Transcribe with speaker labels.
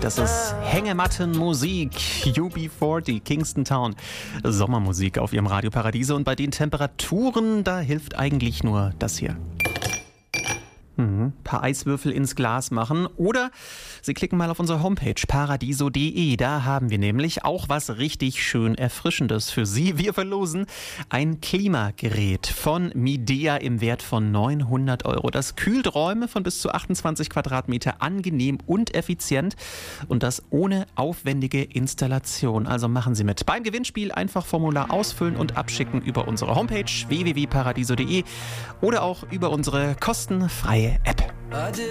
Speaker 1: Das ist Hängemattenmusik. UB40, Kingston Town. Sommermusik auf Ihrem Radio Paradiso. Und bei den Temperaturen, da hilft eigentlich nur das hier. Paar Eiswürfel ins Glas machen oder Sie klicken mal auf unsere Homepage paradiso.de. Da haben wir nämlich auch was richtig schön Erfrischendes für Sie. Wir verlosen ein Klimagerät von Midea im Wert von 900 €. Das kühlt Räume von bis zu 28 Quadratmeter angenehm und effizient und das ohne aufwendige Installation. Also machen Sie mit. Beim Gewinnspiel einfach Formular ausfüllen und abschicken über unsere Homepage www.paradiso.de oder auch über unsere kostenfreie App.